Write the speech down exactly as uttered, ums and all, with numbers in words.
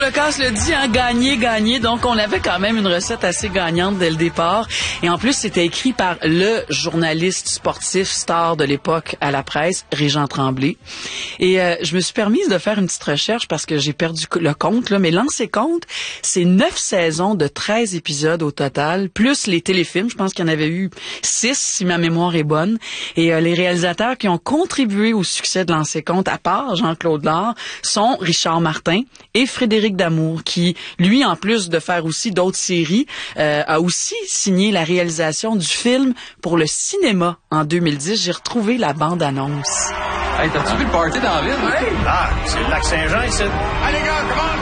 Le casse le dit, hein, gagner, gagner. Donc, on avait quand même une recette assez gagnante dès le départ. Et en plus, c'était écrit par le journaliste sportif star de l'époque à la presse, Régent Tremblay. Et euh, je me suis permise de faire une petite recherche parce que j'ai perdu le compte, là. Mais lancez compte, c'est neuf saisons de treize épisodes au total, plus les téléfilms. Je pense qu'il y en avait eu six, si ma mémoire est bonne. Et euh, les réalisateurs qui ont contribué au succès de Lancez compte, à part Jean-Claude Lard, sont Richard Martin et Frédéric Damour, qui, lui, en plus de faire aussi d'autres séries, euh, a aussi signé la réalisation du film pour le cinéma en deux mille dix. J'ai retrouvé la bande-annonce. Hey, t'as-tu vu le party dans la ville? Oui. Ah, c'est le lac Saint-Jean, ici. Allez, gars, comment?